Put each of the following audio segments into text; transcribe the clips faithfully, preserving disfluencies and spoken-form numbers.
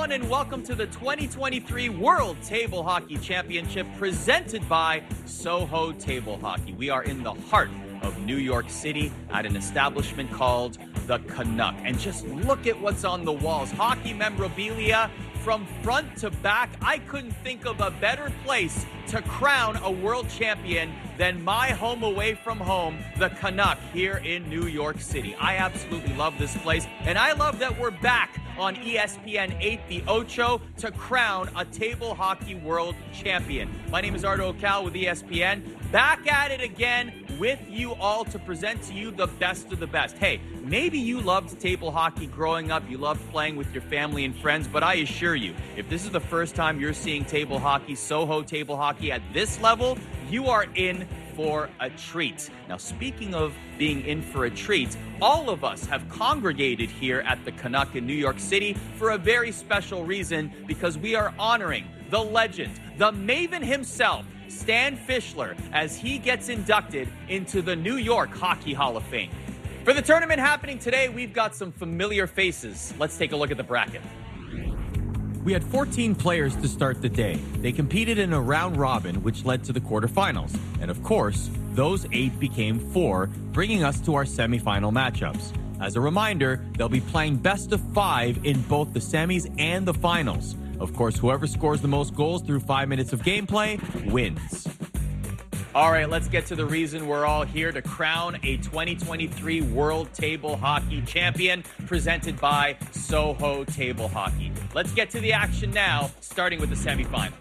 everyone, and welcome to the twenty twenty-three World Table Hockey Championship presented by Soho Table Hockey. We are in the heart of New York City at an establishment called the Canuck. And just look at what's on the walls. Hockey memorabilia from front to back. I couldn't think of a better place to crown a world champion than my home away from home, the Canuck, here in New York City. I absolutely love this place, and I love that we're back on E S P N eight, the Ocho, to crown a table hockey world champion. My name is Ardo Cal with E S P N, back at it again with you all to present to you the best of the best. Hey, maybe you loved table hockey growing up, you loved playing with your family and friends, but I assure you, if this is the first time you're seeing table hockey, Soho table hockey at this level, you are in for a treat. Now, speaking of being in for a treat, all of us have congregated here at the Canuck in New York City for a very special reason, because we are honoring the legend, the Maven himself, Stan Fischler, as he gets inducted into the New York Hockey Hall of Fame. For the tournament happening today, we've got some familiar faces. Let's take a look at the bracket. We had fourteen players to start the day. They competed in a round robin, which led to the quarterfinals. And of course, those eight became four, bringing us to our semifinal matchups. As a reminder, they'll be playing best of five in both the semis and the finals. Of course, whoever scores the most goals through five minutes of gameplay wins. All right, let's get to the reason we're all here, to crown a twenty twenty-three World Table Hockey Champion presented by Soho Table Hockey. Let's get to the action now, starting with the semifinals.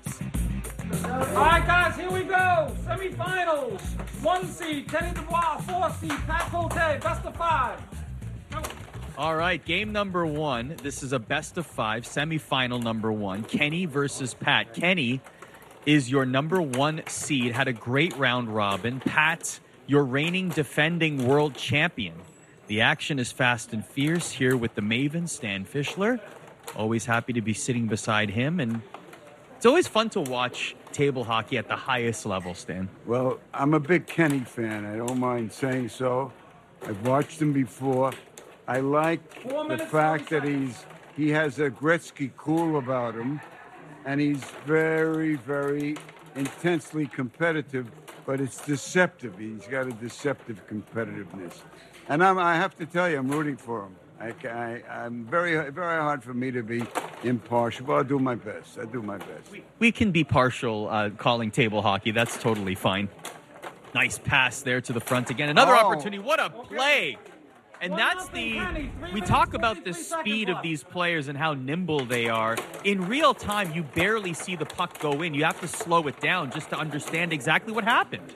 All right, guys, here we go. Semifinals. One seed, Kenny Dubois. Four seed, Pat Cote. Best of five. Go. All right, game number one. This is a best of five, semifinal number one. Kenny versus Pat. Kenny is your number one seed, had a great round robin. Pat, your reigning defending world champion. The action is fast and fierce here with the Maven, Stan Fischler. Always happy to be sitting beside him, and it's always fun to watch table hockey at the highest level, Stan. Well, I'm a big Kenny fan. I don't mind saying so. I've watched him before. I like Four the minutes, fact thirty that he's he has a Gretzky cool about him, and he's very, very intensely competitive, but it's deceptive. He's got a deceptive competitiveness. And I'm, I have to tell you, I'm rooting for him. I, I, I'm very, very hard for me to be impartial, but I'll do my best. I do my best. We, we can be partial uh, calling table hockey. That's totally fine. Nice pass there to the front again. Another Oh. opportunity. What a play. And One that's nothing, the, Kenny. Three we minutes, talk about the thirty-three seconds speed of left. these players and how nimble they are. In real time, you barely see the puck go in. You have to slow it down just to understand exactly what happened.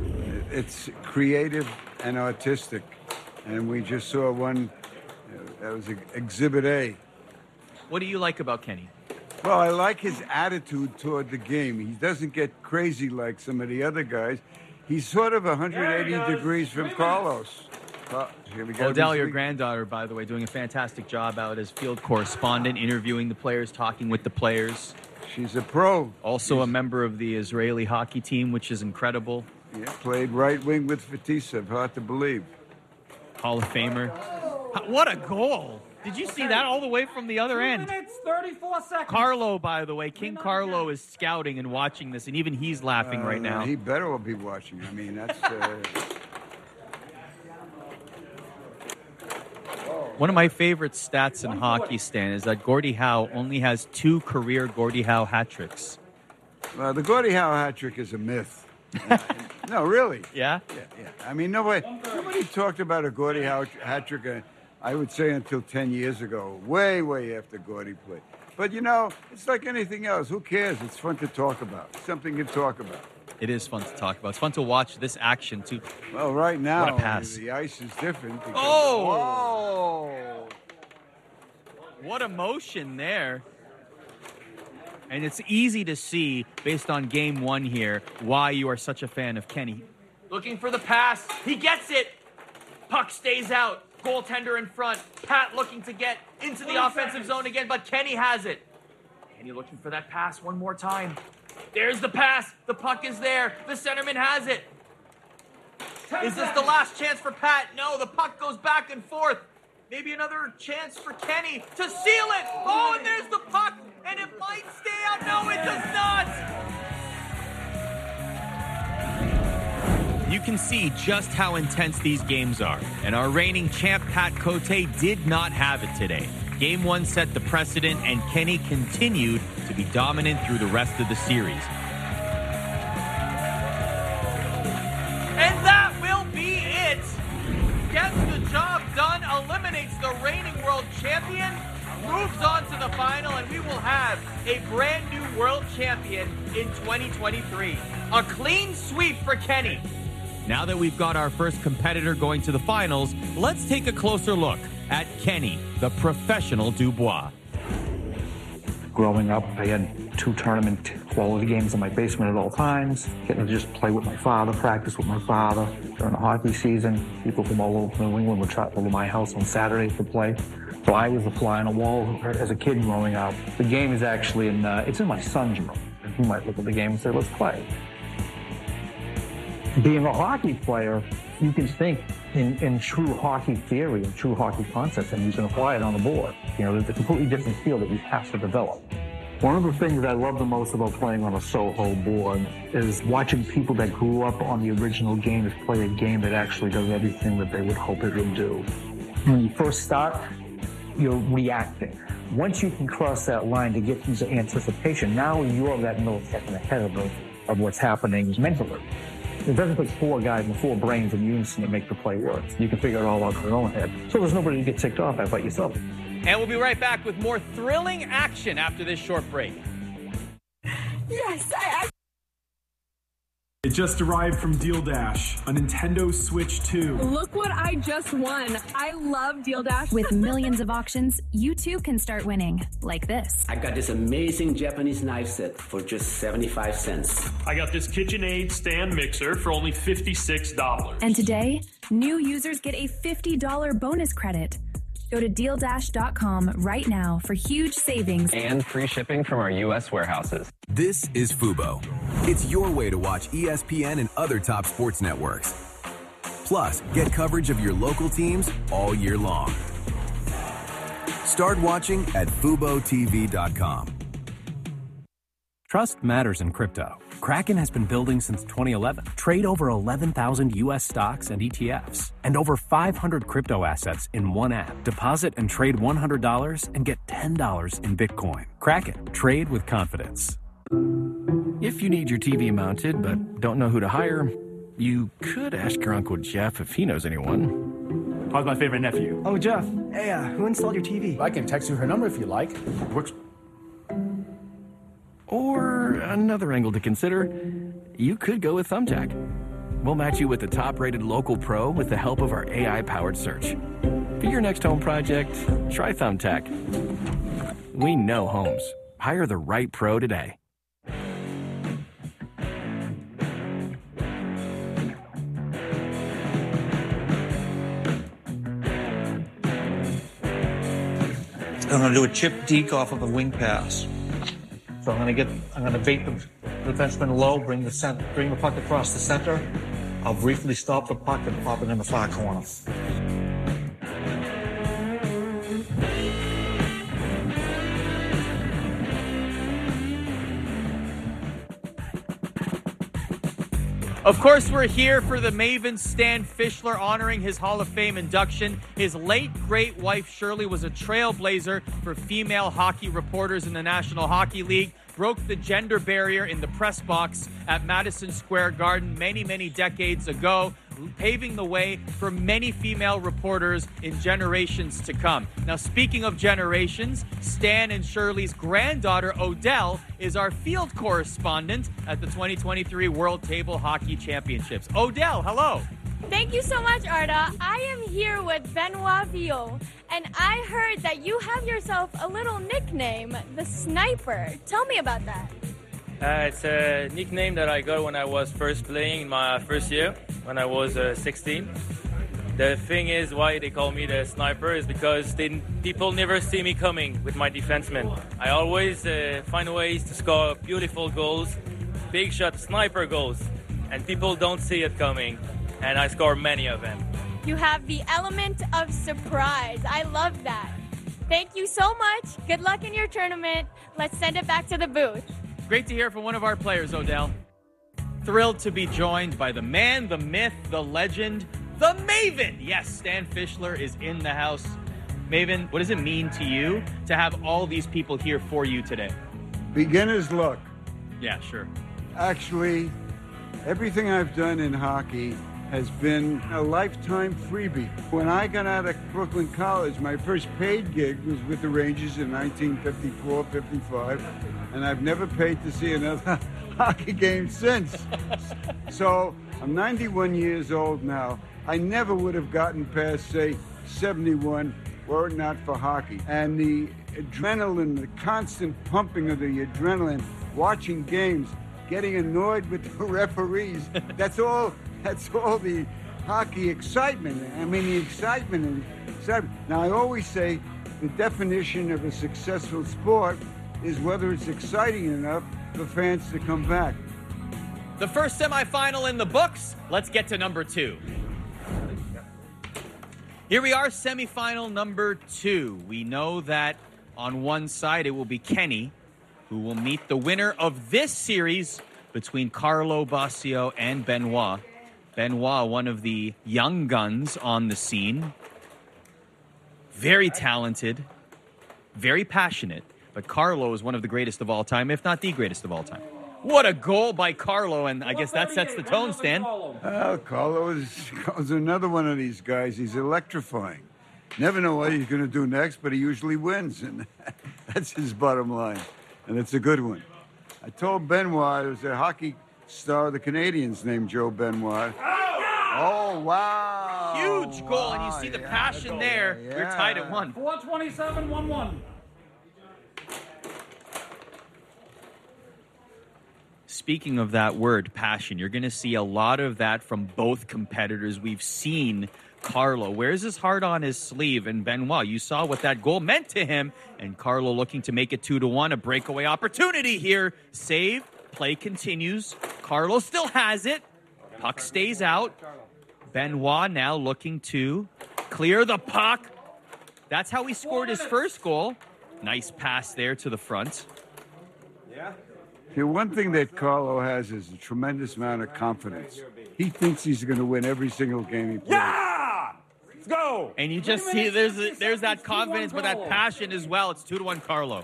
It's creative and artistic, and we just saw one. uh, That was Exhibit A. What do you like about Kenny? Well, I like his attitude toward the game. He doesn't get crazy like some of the other guys. He's sort of one hundred eighty There he goes. degrees from Three Carlos. Uh, here we go. Odell, This your week. granddaughter, by the way, doing a fantastic job out as field correspondent, interviewing the players, talking with the players. She's a pro. Also She's, a member of the Israeli hockey team, which is incredible. yeah, played right wing with Fetisov. Hard to believe. Hall of Famer. What a goal! Did you see that all the way from the other Two end? minutes, thirty-four seconds. Carlo, by the way, King Three Carlo minutes. is scouting and watching this, and even he's laughing right Uh, now. He better well be watching. I mean, that's. Uh, One of my favorite stats in hockey, Stan, is that Gordie Howe only has two career Gordie Howe hat tricks. well, the Gordie Howe hat trick is a myth. No, really. Yeah? Yeah, yeah. I mean, nobody, nobody talked about a Gordie Howe hat trick, uh, I would say, until ten years ago, way, way after Gordie played. But, you know, it's like anything else. Who cares? It's fun to talk about. Something to talk about. It is fun to talk about. It's fun to watch this action, too. Well, right now, What a pass. the ice is different. Because, Oh! What emotion there. And it's easy to see, based on game one here, why you are such a fan of Kenny. Looking for the pass. He gets it. Puck stays out. Goaltender in front. Pat looking to get into the offensive zone again, but Kenny has it. Kenny looking for that pass one more time. There's the pass. The puck is there. The centerman has it. Is this the last chance for Pat? No, the puck goes back and forth. Maybe another chance for Kenny to seal it. Oh, and there's the puck. You can see just how intense these games are. And our reigning champ, Pat Cote, did not have it today. Game one set the precedent, and Kenny continued to be dominant through the rest of the series. And that will be it. Gets the job done, eliminates the reigning world champion, moves on to the final, and we will have a brand new world champion in twenty twenty-three. A clean sweep for Kenny. Now that we've got our first competitor going to the finals, let's take a closer look at Kenny, the professional Dubois. Growing up, I had two tournament quality games in my basement at all times. Getting to just play with my father, practice with my father. During the hockey season, people from all over New England would travel to my house on Saturdays to play. So I was a fly on the wall as a kid growing up. The game is actually in, uh, it's in my son's room. And he might look at the game and say, let's play. Being a hockey player, you can think in, in true hockey theory and true hockey concepts, and you can apply it on the board. You know, there's a completely different skill that you have to develop. One of the things I love the most about playing on a Soho board is watching people that grew up on the original games play a game that actually does everything that they would hope it would do. When you first start, you're reacting. Once you can cross that line to get into anticipation, now you're that millisecond ahead of, the, of what's happening mentally. It doesn't take four guys and four brains in unison to make the play work. You can figure it all out in your own head. So there's nobody to get ticked off at but yourself. And we'll be right back with more thrilling action after this short break. Yes, I... I... It just arrived from Deal Dash, a Nintendo Switch two. Look what I just won. I love Deal Dash. With millions of auctions, you too can start winning, like this. I got this amazing Japanese knife set for just seventy-five cents. I got this KitchenAid stand mixer for only fifty-six dollars. And today, new users get a fifty dollars bonus credit. Go to deal dash dot com right now for huge savings and free shipping from our U S warehouses. This is Fubo. It's your way to watch E S P N and other top sports networks. Plus, get coverage of your local teams all year long. Start watching at fubo t v dot com. Trust matters in crypto. Kraken has been building since twenty eleven. Trade over eleven thousand U S stocks and E T Fs and over five hundred crypto assets in one app. Deposit and trade one hundred dollars and get ten dollars in Bitcoin. Kraken. Trade with confidence. If you need your T V mounted but don't know who to hire, you could ask your Uncle Jeff if he knows anyone. How's my favorite nephew? Oh, Jeff. Hey, uh, who installed your T V? I can text you her number if you like. Works. Or another angle to consider, you could go with Thumbtack. We'll match you with the top-rated local pro with the help of our A I-powered search. For your next home project, try Thumbtack. We know homes. Hire the right pro today. I'm going to do a chip deke off of a wing pass. So I'm going to get, I'm going to bait the defenseman low, bring the center, bring the puck across the center. I'll briefly stop the puck and pop it in the far corner. Of course, we're here for the Maven Stan Fischler honoring his Hall of Fame induction. His late, great wife, Shirley, was a trailblazer for female hockey reporters in the National Hockey League, broke the gender barrier in the press box at Madison Square Garden many, many decades ago, paving the way for many female reporters in generations to come. Now, speaking of generations, Stan and Shirley's granddaughter, Odell, is our field correspondent at the twenty twenty-three World Table Hockey Championships. Odell, hello. Thank you so much, Arda. I am here with Benoit Vio, and I heard that you have yourself a little nickname, the Sniper. Tell me about that. Uh, it's a nickname that I got when I was first playing in my first year, when I was uh, sixteen. The thing is, why they call me the Sniper is because they, people never see me coming with my defensemen. I always uh, find ways to score beautiful goals, big shot sniper goals, and people don't see it coming, and I score many of them. You have the element of surprise. I love that. Thank you so much. Good luck in your tournament. Let's send it back to the booth. Great to hear from one of our players, Odell. Thrilled to be joined by the man, the myth, the legend, the Maven. Yes, Stan Fischler is in the house. Maven, what does it mean to you to have all these people here for you today? Beginner's luck. Yeah, sure. Actually, everything I've done in hockey has been a lifetime freebie. When I got out of Brooklyn College, my first paid gig was with the Rangers in nineteen fifty-four fifty-five, and I've never paid to see another hockey game since. So I'm ninety-one years old now. I never would have gotten past, say, seventy-one were it not for hockey. And the adrenaline, the constant pumping of the adrenaline, watching games, getting annoyed with the referees, that's all that's all the hockey excitement. I mean, the excitement and excitement. Now, I always say the definition of a successful sport is whether it's exciting enough for fans to come back. The first semifinal in the books. Let's get to number two. Here we are, semifinal number two. We know that on one side it will be Kenny, who will meet the winner of this series between Carlo Bossio and Benoit. Benoit, one of the young guns on the scene. Very talented, very passionate, but Carlo is one of the greatest of all time, if not the greatest of all time. What a goal by Carlo, and I guess that sets the tone, Stan. Oh, Carlo is, is another one of these guys. He's electrifying. Never know what he's going to do next, but he usually wins, and that's his bottom line, and it's a good one. I told Benoit, there was a hockey star of the Canadiens named Joe Benoit. Oh, wow. Huge goal, and you see the yeah, passion goal, there. yeah. We're tied at one. four twenty-seven, one one. Speaking of that word, passion, you're going to see a lot of that from both competitors. We've seen Carlo wears his heart on his sleeve, and Benoit, you saw what that goal meant to him, and Carlo looking to make it two to one, a breakaway opportunity here. Save, play continues. Carlo still has it. Puck stays out. Benoit now looking to clear the puck. That's how he scored his first goal. Nice pass there to the front. Yeah. Okay, one thing that Carlo has is a tremendous amount of confidence. He thinks he's going to win every single game he plays. Yeah! Let's go! And you just see there's a, there's that confidence, but that passion as well. It's two to one Carlo.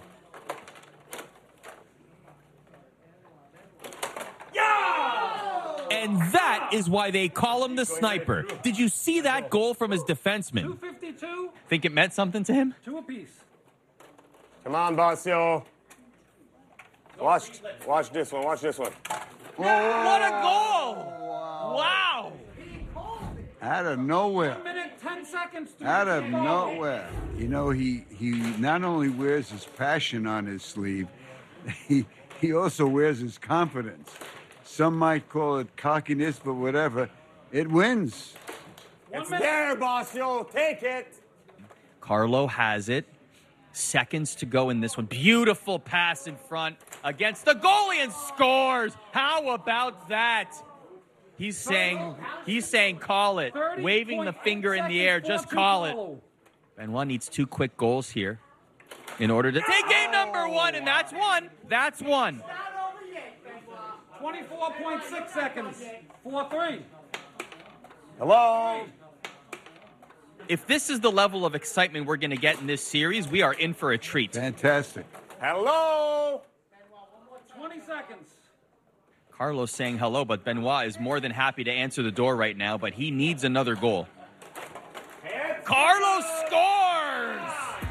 Yeah! And that is why they call him the sniper. Did you see that goal from his defenseman? two fifty-two. Think it meant something to him? Two apiece. Come on, Bossio. Watch, watch this one. Watch this one. What a goal! Wow! Out of nowhere. One minute, ten seconds. Out of nowhere. You know, he, he not only wears his passion on his sleeve, he, he also wears his confidence. Some might call it cockiness, but whatever. It wins. It's there, Bossio. Take it. Carlo has it. Seconds to go in this one. Beautiful pass in front against the goalie and scores. How about that? He's saying, he's saying, call it. Waving the finger in the air. Just call it. Benoit needs two quick goals here in order to take game number one, and that's one. That's one. twenty-four point six seconds. four three. Hello. If this is the level of excitement we're going to get in this series, we are in for a treat. Fantastic. Hello. twenty seconds. Carlos saying hello, but Benoit is more than happy to answer the door right now, but he needs another goal. Carlos scores!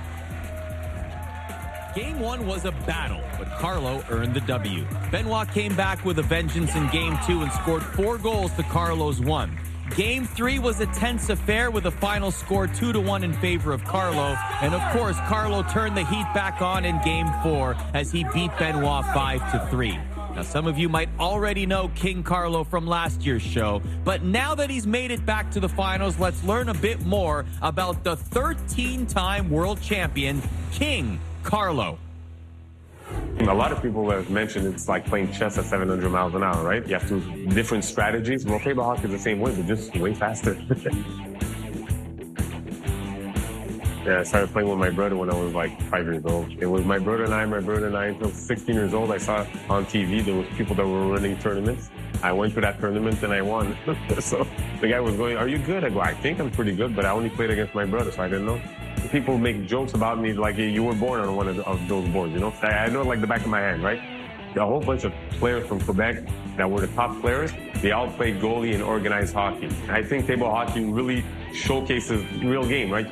Game one was a battle, but Carlo earned the W. Benoit came back with a vengeance in game two and scored four goals to Carlo's one. Game three was a tense affair with a final score two to one in favor of Carlo. And of course, Carlo turned the heat back on in game four as he beat Benoit five to three. Now, some of you might already know King Carlo from last year's show, but now that he's made it back to the finals, let's learn a bit more about the thirteen-time world champion, King Carlo. A lot of people have mentioned it's like playing chess at seven hundred miles an hour, right? You have to different strategies. Well, table hockey is the same way, but just way faster. Yeah, I started playing with my brother when I was like five years old. It was my brother and I, my brother and I until sixteen years old. I saw on T V there was people that were running tournaments. I went to that tournament and I won. So the guy was going, "Are you good?" I go, "I think I'm pretty good, but I only played against my brother, so I didn't know." People make jokes about me like, "You were born on one of, the, of those boards," you know? I, I know it like the back of my hand, right? A whole bunch of players from Quebec that were the top players, they all played goalie and organized hockey. I think table hockey really showcases the real game, right?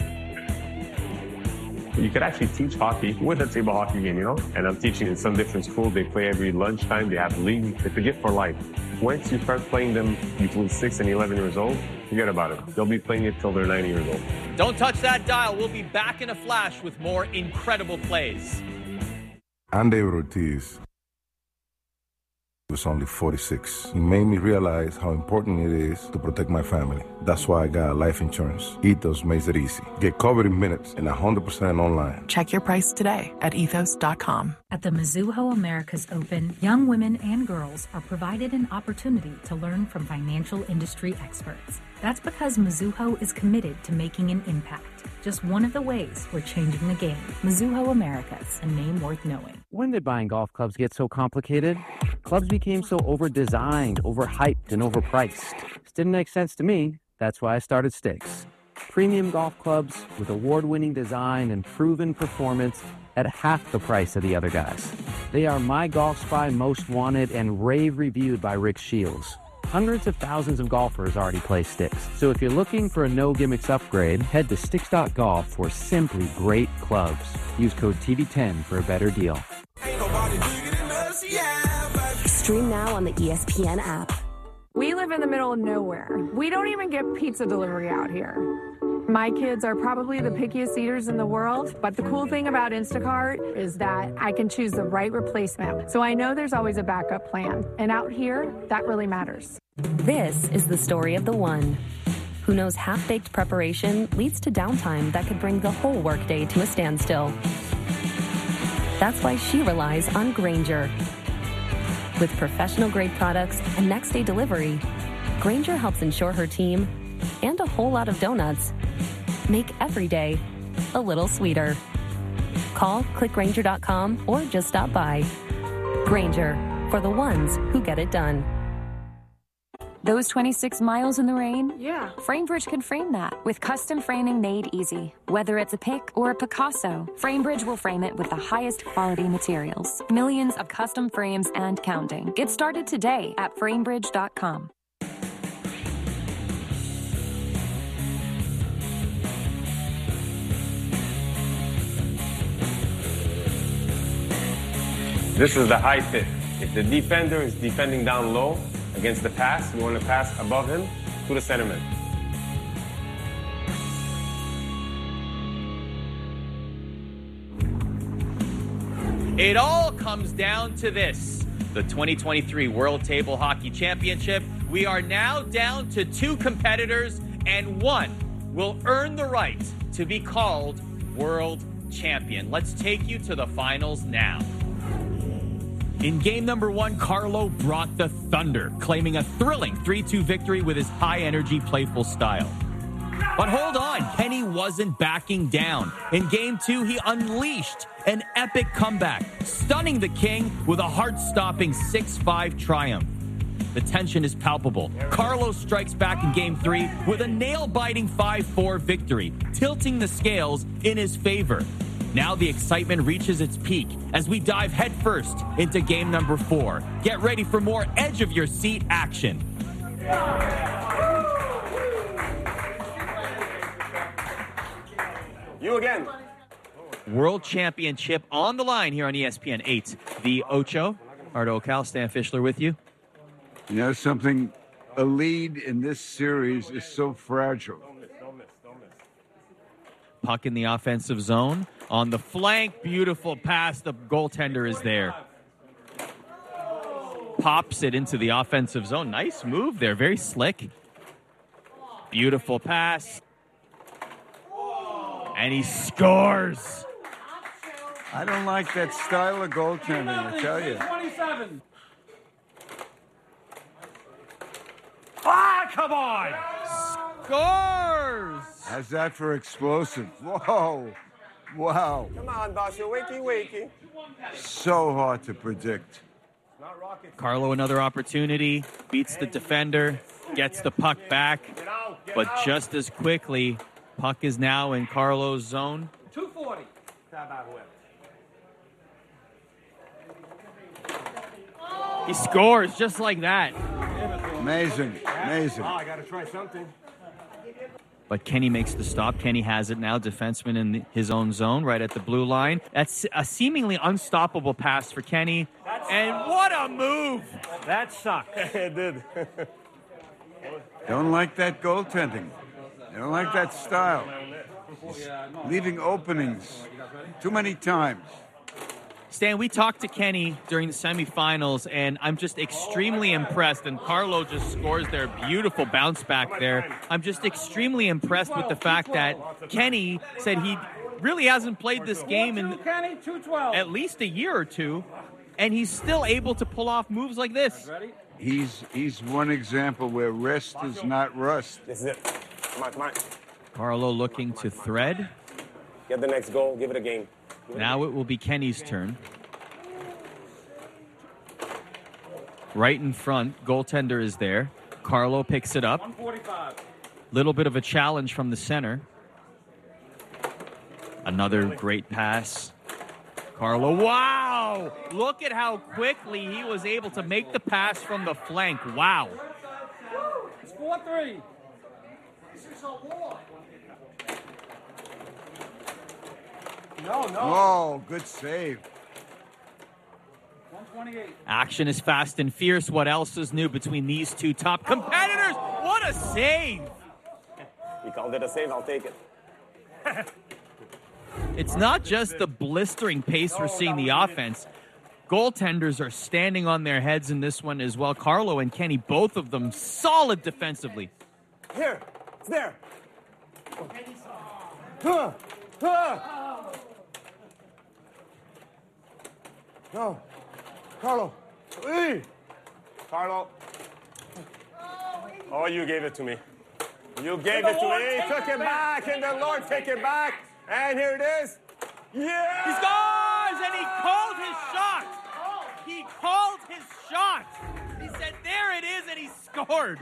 You could actually teach hockey with a table hockey game, you know? And I'm teaching in some different schools. They play every lunchtime. They have leagues. It's a gift for life. Once you start playing them between six and eleven years old, forget about it. They'll be playing it till they're ninety years old. Don't touch that dial. We'll be back in a flash with more incredible plays. I'm David Ortiz. I was only forty-six. It made me realize how important it is to protect my family. That's why I got life insurance. Ethos makes it easy. Get covered in minutes and one hundred percent online. Check your price today at ethos dot com. At the Mizuho Americas Open, young women and girls are provided an opportunity to learn from financial industry experts. That's because Mizuho is committed to making an impact. Just one of the ways we're changing the game. Mizuho Americas, a name worth knowing. When did buying golf clubs get so complicated? Clubs became so over-designed, overhyped, and overpriced. This didn't make sense to me. That's why I started Sticks. Premium golf clubs with award-winning design and proven performance at half the price of the other guys. They are My Golf Spy Most Wanted and rave reviewed by Rick Shields. Hundreds of thousands of golfers already play Sticks. So if you're looking for a no-gimmicks upgrade, head to Sticks dot golf for simply great clubs. Use code T V ten for a better deal. Stream now on the E S P N app. We live in the middle of nowhere. We don't even get pizza delivery out here. My kids are probably the pickiest eaters in the world, but the cool thing about Instacart is that I can choose the right replacement. So I know there's always a backup plan. And out here, that really matters. This is the story of the one who knows half-baked preparation leads to downtime that could bring the whole workday to a standstill. That's why she relies on Grainger. With professional-grade products and next-day delivery, Grainger helps ensure her team and a whole lot of donuts make every day a little sweeter. Call, click Grainger dot com, or just stop by. Grainger, for the ones who get it done. Those twenty-six miles in the rain? Yeah. FrameBridge can frame that with custom framing made easy. Whether it's a pick or a Picasso, FrameBridge will frame it with the highest quality materials. Millions of custom frames and counting. Get started today at framebridge dot com. This is the high tip. If the defender is defending down low against the pass, you want to pass above him to the centerman. It all comes down to this. The twenty twenty-three World Table Hockey Championship. We are now down to two competitors, and one will earn the right to be called World Champion. Let's take you to the finals now. In game number one, Carlo brought the thunder, claiming a thrilling three two victory with his high-energy, playful style. But hold on, Kenny wasn't backing down. In game two, he unleashed an epic comeback, stunning the King with a heart-stopping six five triumph. The tension is palpable. Carlo strikes back in game three with a nail-biting five four victory, tilting the scales in his favor. Now the excitement reaches its peak as we dive headfirst into game number four. Get ready for more edge-of-your-seat action. You again. World Championship on the line here on E S P N eight. The Ocho, Ardo Cal, Stan Fischler with you. You know something? A lead in this series is so fragile. Puck in the offensive zone. On the flank, beautiful pass. The goaltender is there. Pops it into the offensive zone. Nice move there. Very slick. Beautiful pass. And he scores. I don't like that style of goaltending, I tell you. twenty-seven. Ah, come on! Scores! How's that for explosive? Whoa. Wow. Come on, boss. You're wakey, wakey. So hard to predict. Carlo, another opportunity, beats the defender, gets the puck back, but just as quickly, puck is now in Carlo's zone. two forty. He scores just like that. Amazing, amazing. Oh, I got to try something. But Kenny makes the stop. Kenny has it now, defenseman in his own zone, right at the blue line. That's a seemingly unstoppable pass for Kenny. And what a move! That sucked. It did. Don't like that goaltending. Don't like that style. He's leaving openings too many times. Stan, we talked to Kenny during the semifinals, and I'm just extremely impressed. And Carlo just scores their beautiful bounce back there. I'm just extremely impressed with the fact that Kenny said he really hasn't played this game in at least a year or two, and he's still able to pull off moves like this. He's he's one example where rest is not rust. This is it. Come on, come on. Carlo looking to thread. Get the next goal. Give it a game. Now it will be Kenny's turn. Right in front, goaltender is there. Carlo picks it up. Little bit of a challenge from the center. Another great pass. Carlo, wow! Look at how quickly he was able to make the pass from the flank. Wow. It's four three. No, no. Oh, good save. one twenty-eight. Action is fast and fierce. What else is new between these two top competitors? What a save! You called it a save, I'll take it. It's not just the blistering pace we're seeing the offense. Goaltenders are standing on their heads in this one as well. Carlo and Kenny, both of them solid defensively. Here, it's there. Huh, huh. No. Carlo. Hey. Carlo. Oh, you gave it to me. You gave it to me. He took it back, and the Lord take it back. And here it is. Yeah! He scores, and he called his shot. He called his shot. He said, there it is, and he scored.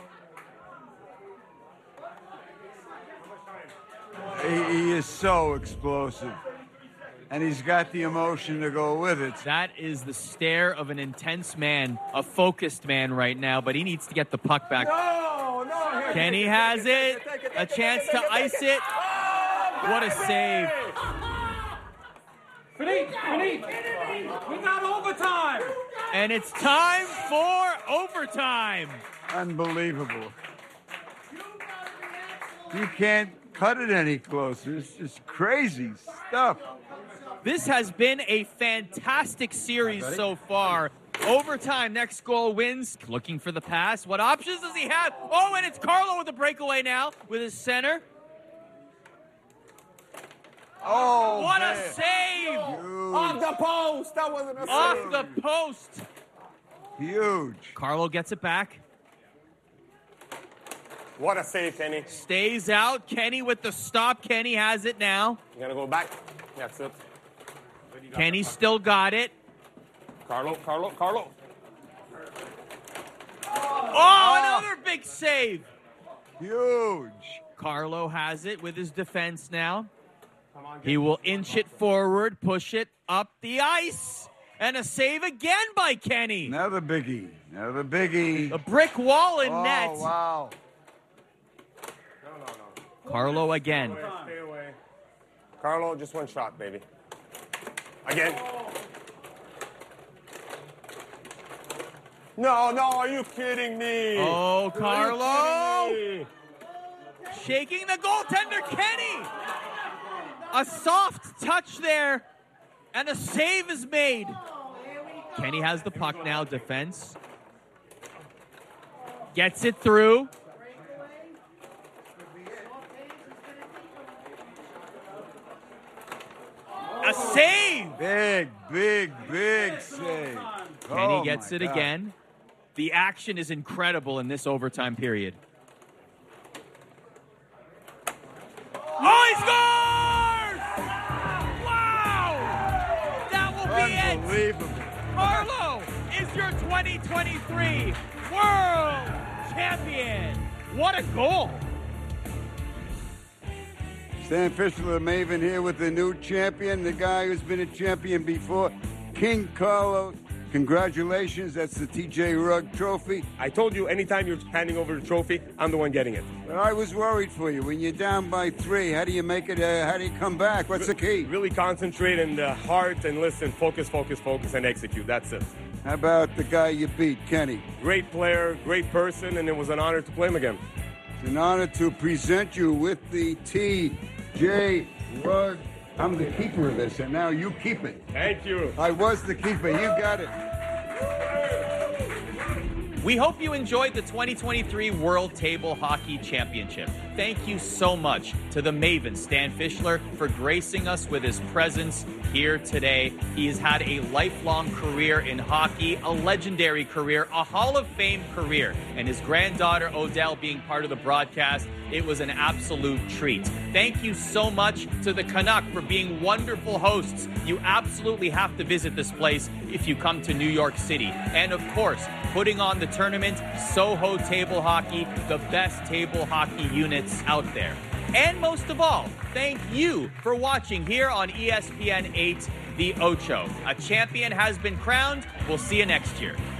He, he is so explosive. And he's got the emotion to go with it. That is the stare of an intense man, a focused man right now, but he needs to get the puck back. No, no. Here, Kenny take it, has take it, it, take it, a take chance it, to take it, ice take it. Oh, what a save. Finish, finish. We got overtime. And it's time for overtime. Unbelievable. You can't cut it any closer. It's just crazy stuff. This has been a fantastic series so far. Overtime, next goal wins. Looking for the pass. What options does he have? Oh, and it's Carlo with the breakaway now with his center. Oh, what man. a save! Off the post. That wasn't a save. Off the post. Huge. Carlo gets it back. What a save, Kenny. Stays out. Kenny with the stop. Kenny has it now. You're going to go back. That's it. Kenny still got it. Carlo, Carlo, Carlo. Oh, another big save. Huge. Carlo has it with his defense now. He will inch it forward, push it up the ice. And a save again by Kenny. Another biggie. Another biggie. A brick wall in oh, net. Wow. No, no, no. Carlo again. Stay away, stay away. Carlo, just one shot, baby. Again. No, no, are you kidding me? Oh, Carlo. Kidding me? Shaking the goaltender, Kenny. A soft touch there. And a save is made. Kenny has the puck now, defense. Gets it through. A save! Big, big, big save. Kenny Oh, gets my it God. again. The action is incredible in this overtime period. Oh, he scores! Wow! That will be it. Unbelievable. Carlo is your twenty twenty-three World Champion. What a goal. Stan Fischler, the Maven, here with the new champion, the guy who's been a champion before, King Carlo. Congratulations, that's the T J Rugg Trophy. I told you, anytime you're handing over the trophy, I'm the one getting it. Well, I was worried for you. When you're down by three, how do you make it, uh, how do you come back? What's the key? Really concentrate in the heart and listen, focus, focus, focus, and execute. That's it. How about the guy you beat, Kenny? Great player, great person, and it was an honor to play him again. It's an honor to present you with the T J Rugg. I'm the keeper of this, and now you keep it. Thank you. I was the keeper. You got it. We hope you enjoyed the twenty twenty-three World Table Hockey Championship. Thank you so much to the Maven, Stan Fischler, for gracing us with his presence here today. He has had a lifelong career in hockey, a legendary career, a Hall of Fame career, and his granddaughter Odell being part of the broadcast, it was an absolute treat. Thank you so much to the Canuck for being wonderful hosts. You absolutely have to visit this place if you come to New York City. And of course, putting on the tournament, Soho Table Hockey, the best table hockey units out there. And most of all, thank you for watching here on E S P N eight, The Ocho. A champion has been crowned. We'll see you next year.